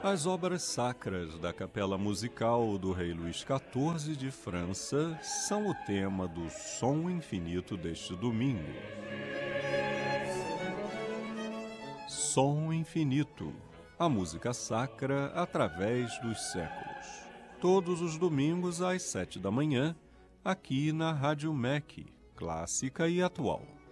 As obras sacras da Capela Musical do Rei Luís XIV de França são o tema do Som Infinito deste domingo. Som Infinito, a música sacra através dos séculos. Todos os domingos às 7 da manhã, aqui na Rádio MEC, clássica e atual.